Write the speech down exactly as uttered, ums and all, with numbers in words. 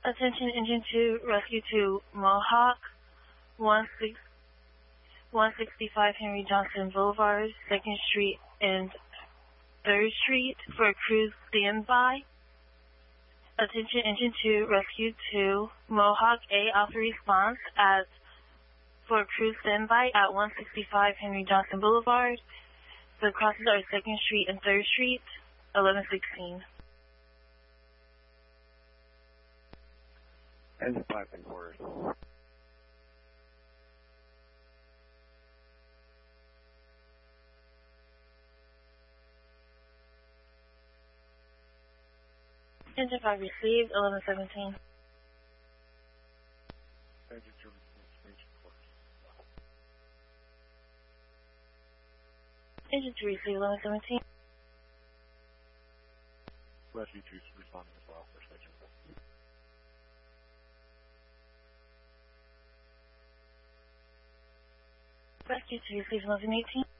Attention Engine two, Rescue two, Mohawk, one sixty-five Henry Johnson Boulevard, second Street and third Street for a cruise standby. Attention Engine two, Rescue two, Mohawk A, Alpha response at for a cruise standby at one sixty-five Henry Johnson Boulevard. The crosses are second Street and third Street, eleven sixteen. Engine five and quarters. Engine five received, eleven seventeen. Engine two received, quarters. Engine two received, eleven seventeen. Rescue two responding as well for station. Rescue two received, eleven eighteen.